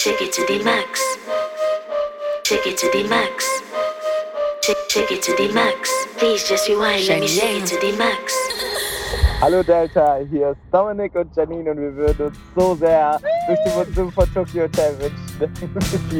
Take it to the max. Take it to the max. Take it to the max. Please just rewind, let me shake it to the max. Hallo Delta, hier ist Dominik und Janine und wir würden uns so sehr durch die Museum von Tokyo Hotel wünschen.